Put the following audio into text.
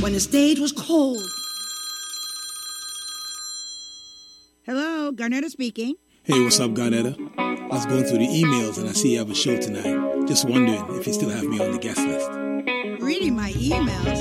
when the stage was cold. Hello, Garnetta speaking. Hey, what's up, Garnetta? I was going through the emails and I see you have a show tonight. Just wondering if you still have me on the guest list. Reading my emails?